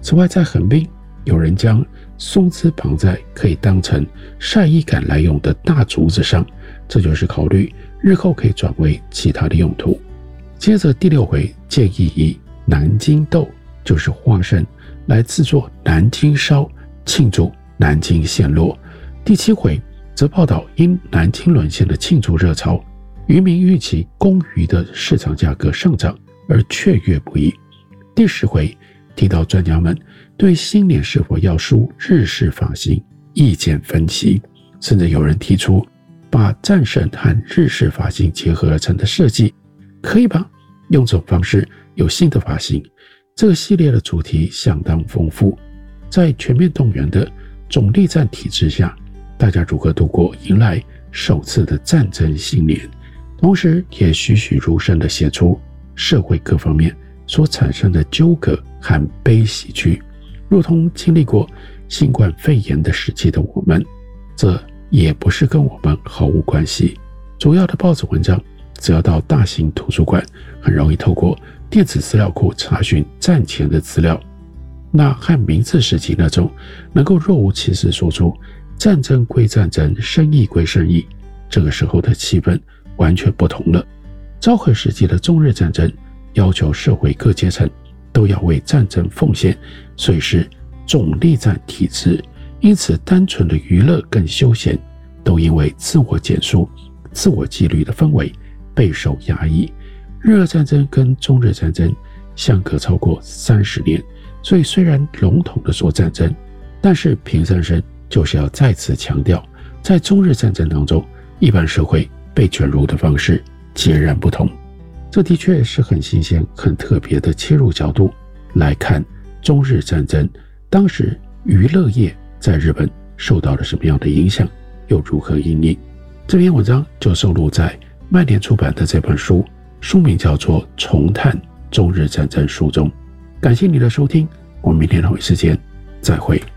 此外，在横滨，有人将松枝绑在可以当成晒衣杆来用的大竹子上，这就是考虑日后可以转为其他的用途。接着第6回建议以南京豆，就是花生，来制作南京烧，庆祝南京陷落。第7回则报道因南京沦陷的庆祝热潮，渔民预期公鱼的市场价格上涨而雀跃不已。第10回提到专家们对新年是否要梳日式发型意见分歧，甚至有人提出把战神和日式发型结合而成的设计，可以吧？用这种方式有新的发型。这个系列的主题相当丰富，在全面动员的总力战体制下，大家如何度过迎来首次的战争新年，同时也栩栩如生地写出社会各方面所产生的纠葛和悲喜剧，如同经历过新冠肺炎的时期的我们，这也不是跟我们毫无关系。主要的报纸文章只要到大型图书馆，很容易透过电子资料库查询战前的资料。那和明治时期那种能够若无其事说出战争归战争，生意归生意，这个时候的气氛完全不同了。昭和时期的中日战争要求社会各阶层都要为战争奉献，所以是总力战体制，因此单纯的娱乐跟休闲都因为自我减速、自我纪律的氛围备受压抑。日俄战争跟中日战争相隔超过30年，所以虽然笼统的说战争，但是平山生就是要再次强调，在中日战争当中，一般社会被卷入的方式截然不同。这的确是很新鲜、很特别的切入角度来看中日战争，当时娱乐业在日本受到了什么样的影响，又如何因应。这篇文章就收录在麦田出版的这本书，书名叫做《重探中日战争》书中。感谢你的收听，我们明天同一时间再会。